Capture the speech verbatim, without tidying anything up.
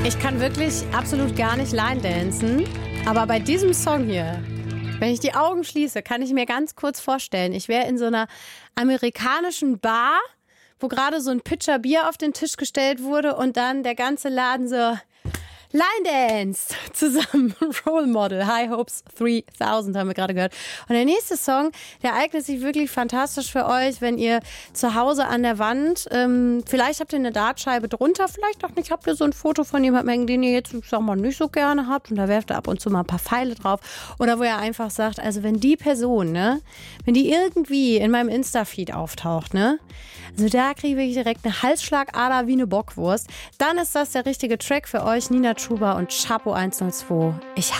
Ich kann wirklich absolut gar nicht Line dancen, aber bei diesem Song hier, wenn ich die Augen schließe, kann ich mir ganz kurz vorstellen, ich wäre in so einer amerikanischen Bar, wo gerade so ein Pitcher Bier auf den Tisch gestellt wurde und dann der ganze Laden so Line Dance zusammen. Role Model, High Hopes dreitausend haben wir gerade gehört. Und der nächste Song, der eignet sich wirklich fantastisch für euch, wenn ihr zu Hause an der Wand, ähm, vielleicht habt ihr eine Dartscheibe drunter, vielleicht auch nicht, habt ihr so ein Foto von jemandem, den ihr jetzt, ich sag mal, nicht so gerne habt und da werft ihr ab und zu mal ein paar Pfeile drauf. Oder wo ihr einfach sagt, also wenn die Person, ne, wenn die irgendwie in meinem Insta-Feed auftaucht, ne, also da kriege ich direkt eine Halsschlagader wie eine Bockwurst, dann ist das der richtige Track für euch. Nina Chuba und Chapo eins null zwei. Ich